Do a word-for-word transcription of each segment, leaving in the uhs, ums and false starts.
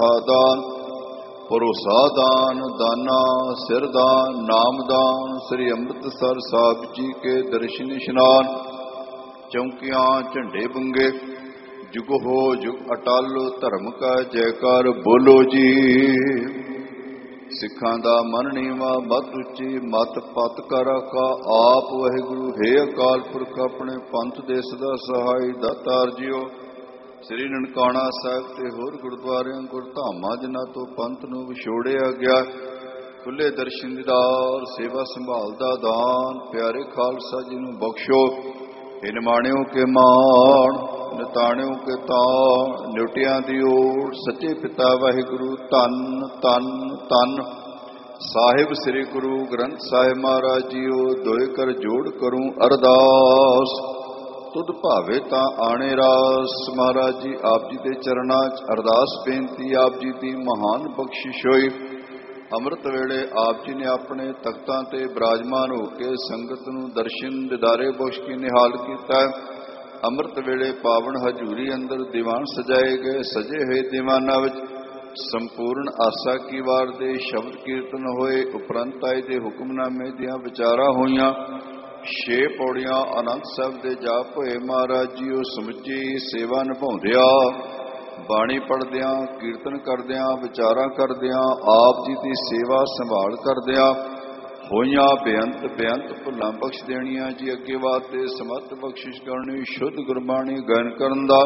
दान भरोसा दान दाना सिर दान नाम दान श्री अमृतसर साहिब जी के दर्शन इशनान चौंकियां झंडे बंगे जुग हो जुग अटल धर्म का जयकार बोलो जी। सिखां दा मन नीवा मत उच्ची मत पत कर का आप वाहिगुरु हे अकाल पुरख अपने पंथ देश दा सहाय दातार जियो। श्री ननकाना साहिब ते होर गुरुद्वारियां गुरधामां जिन्हां तो पंथ नूं विछोड़िया गया खुले दर्शन दीदार सेवा संभाल दा दान प्यारे खालसा जी नूं बख्शो। हे निमाणियों के मान निताणियों के ताण न्योटियां दी ओट सच्चे पिता वाहिगुरु धन धन धन साहिब श्री गुरु ग्रंथ साहिब महाराज जीओ दोए कर जोड़ करूं अरदास तुद भावे ता आने रास। महाराज जी आप जी के चरणा च अरदास बेनती आप जी की महान बख्शिश होई। अमृत वेले आप जी ने अपने तख्तां ते विराजमान होकर संगत नूं दर्शन दिदारे बख्श के निहाल किया। अमृत वेले पावन हजूरी अंदर दीवान सजाए गए सजे हुए दीवाना विच संपूर्ण आसा की वार दे शब्द कीर्तन होए उपरंत आए दे हुक्मनामे दियां विचारा होईयां। छे पौड़ियां आनंद साहिब दे जाप होए। महाराज जी ओ समुची सेवा निभाउंदिया बाणी पढ़दियां कीर्तन करदियां विचारा करदियां आप जी की सेवा संभाल करदियां होइयां बेअंत बेअंत भुलां बख्श देणियां जी। अगे वास्ते समर्थ बख्शिश करनी शुद्ध गुरबाणी गायन करन दा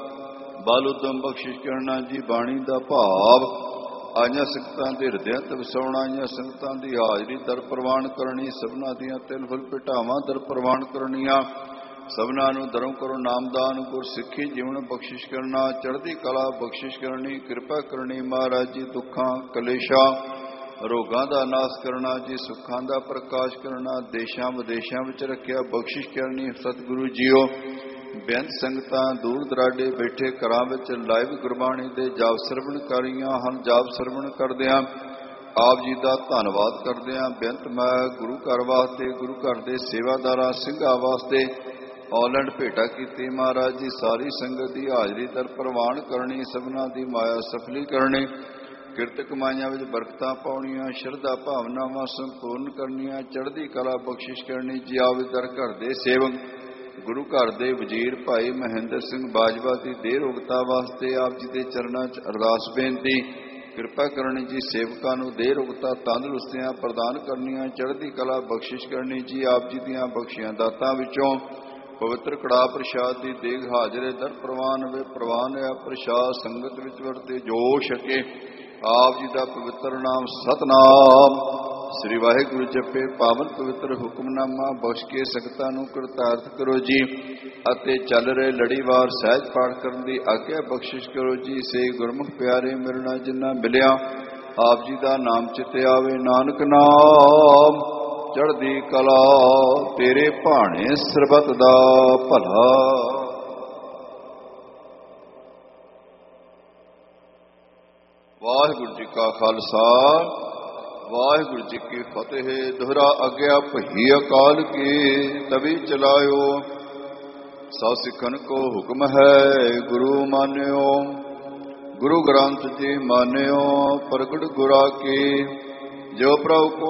बल उदम बख्शिश करना जी। बाणी दा भाव आइयां संगतां दे हिरदियां ते वसाउणा आइयां संगतां दी हाजरी दर प्रवान करनी सबना दियां तिल फुल पिटावां दर प्रवान करनियां सबना नूं दरों करो नामदान गुर सिੱਖੀ जीवन बख्शिश करना चढ़दी कला बख्शिश करनी किरपा करनी। महाराज जी दुखां कलेशां रोगां दा नाश करना जी सुखां दा प्रकाश करना देशां विदेशां विच रखिया बख्शिश करनी। सतगुरु जीओ बेअंत संगतां दूर दराडे बैठे घरां विच लाइव गुरबाणी दे जाप सरवण करियां हन। जाप सरवण करदियां आप जी का धन्नवाद करदियां बेअंत मैं गुरु घर वास्ते गुरु घर दे सेवादारां ਸਿੰਘਾਂ वास्ते ऑलैंड भेटा की। महाराज जी सारी संगत की हाजरी दर प्रवान करनी सबना की माया सफली करनी किरत कमाइयां विच बरकतां पाउणियां शरधा भावनावां संपूर्ण करनियां चढ़दी कला बख्शिश करनी जी। आवे दर घर दे सेवक गुरु घर दे वजीर भाई महेंद्र सिंह बाजवा की देह रोगता वास्ते आप जी के चरणों च अरदास बेनती किरपा करनी जी। सेवकां नूं देह रोगता तंदुरुस्तियां प्रदान करनियां चढ़दी कला बख्शिश करनी जी। आप जी दीआं बख्शियां दातां विचों पवित्र कड़ा प्रसाद की देग हाजरे दर प्रवान वे प्रवान आ प्रसाद संगत विच वरते जो छके आप जी का पवित्र नाम सतनाम श्री वाहिगुरु जपे पावन पवित्र हुक्मनामा बख्श के संगतां नूं करतार्थ करो जी। अते चल रहे लड़ीवार सहज पाठ करन दी आग्या बख्शिश करो जी। से गुरमुख प्यारे मिलना जिन्ना मिलिया आप जी का नाम चिते आवे नानक नाम चढ़दी कला तेरे भाणे सरबत दा भला। वाहिगुरु जी का खालसा वाहिगुरु जी की फतेह। दोहरा आग्या भई अकाल की तभी चलायो सौ सिखन को हुक्म है गुरु मान्यो। गुरु ग्रंथ जी मान्यो प्रगट गुरा की जो प्रभु को